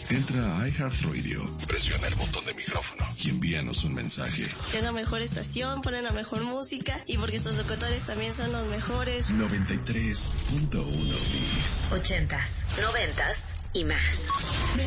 Entra a iHeartRadio, presiona el botón de micrófono y envíanos un mensaje. Es la mejor estación, ponen la mejor música y porque sus locutores también son los mejores. 93.1 Bis. 80s, 90s y más.